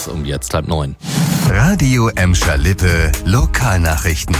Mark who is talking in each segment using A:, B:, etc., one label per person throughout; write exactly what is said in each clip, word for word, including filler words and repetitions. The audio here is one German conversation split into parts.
A: Neues um jetzt halb neun.
B: Radio Emscher-Lippe Lokalnachrichten.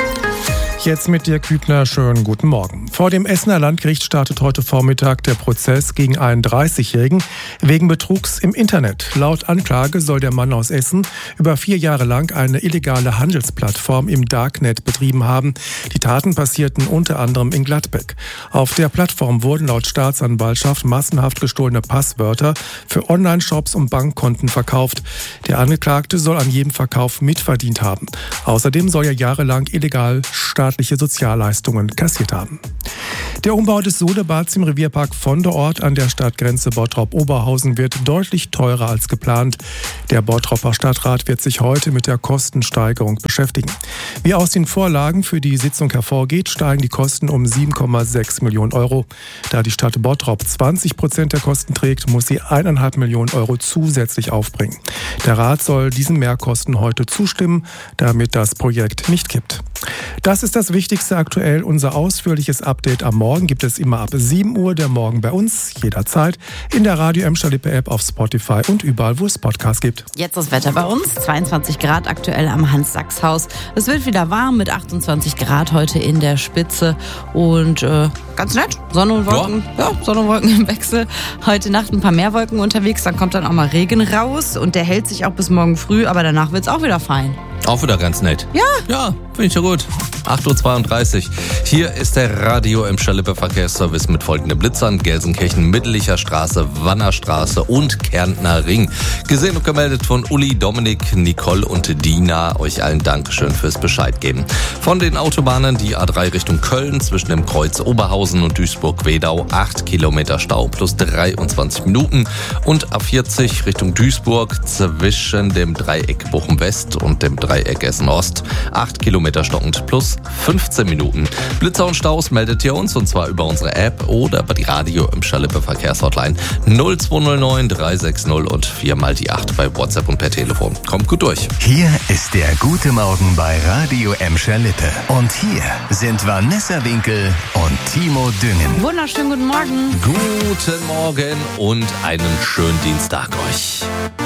C: Jetzt mit Dirk Kübner, schönen guten Morgen. Vor dem Essener Landgericht startet heute Vormittag der Prozess gegen einen dreißigjährigen wegen Betrugs im Internet. Laut Anklage soll der Mann aus Essen über vier Jahre lang eine illegale Handelsplattform im Darknet betrieben haben. Die Taten passierten unter anderem in Gladbeck. Auf der Plattform wurden laut Staatsanwaltschaft massenhaft gestohlene Passwörter für Online-Shops und Bankkonten verkauft. Der Angeklagte soll an jedem Verkauf mitverdient haben. Außerdem soll er jahrelang illegal staatliche Sozialleistungen kassiert haben. Der Umbau des Sodebads im Revierpark Vonderort an der Stadtgrenze Bottrop-Oberhausen wird deutlich teurer als geplant. Der Bottroper Stadtrat wird sich heute mit der Kostensteigerung beschäftigen. Wie aus den Vorlagen für die Sitzung hervorgeht, steigen die Kosten um sieben Komma sechs Millionen Euro. Da die Stadt Bottrop zwanzig Prozent der Kosten trägt, muss sie eineinhalb Millionen Euro zusätzlich aufbringen. Der Rat soll diesen Mehrkosten heute zustimmen, damit das Projekt nicht kippt. Das ist das Wichtigste aktuell. Unser ausführliches Update am Morgen gibt es immer ab sieben Uhr. Der Morgen bei uns, jederzeit, in der Radio Emscher-Lippe App, auf Spotify und überall, wo es Podcasts gibt.
D: Jetzt das Wetter bei uns. zweiundzwanzig Grad aktuell am Hans-Sachs-Haus. Es wird wieder warm mit achtundzwanzig Grad heute in der Spitze. Und äh, ganz nett. Sonne und Wolken. Ja. ja, Sonne und Wolken im Wechsel. Heute Nacht ein paar mehr Wolken unterwegs. Dann kommt dann auch mal Regen raus. Und der hält sich auch bis morgen früh. Aber danach wird es auch wieder fein.
A: Auch wieder ganz nett.
D: Ja.
A: Ja, finde ich ja gut. acht Uhr zweiunddreißig. Hier ist der Radio Emscher-Lippe Verkehrsservice mit folgenden Blitzern: Gelsenkirchen, Mittelicher Straße, Wannerstraße und Kärntner Ring. Gesehen und gemeldet von Uli, Dominik, Nicole und Dina. Euch allen Dankeschön fürs Bescheid geben. Von den Autobahnen die A drei Richtung Köln zwischen dem Kreuz Oberhausen und Duisburg-Wedau acht Kilometer Stau plus dreiundzwanzig Minuten. Und A vierzig Richtung Duisburg zwischen dem Dreieck Bochum-West und dem Dreieck Essen-Ost acht Kilometer stockend plus fünfzehn Minuten. Blitzer und Staus meldet ihr uns, und zwar über unsere App oder bei die Radio Emscher-Lippe Verkehrshotline null zwei null neun drei sechs null und vier mal die acht bei WhatsApp und per Telefon. Kommt gut durch.
B: Hier ist der Gute Morgen bei Radio Emscher-Lippe. Und hier sind Vanessa Winkel und Timo Düngen.
D: Wunderschönen guten Morgen.
A: Guten Morgen und einen schönen Dienstag euch.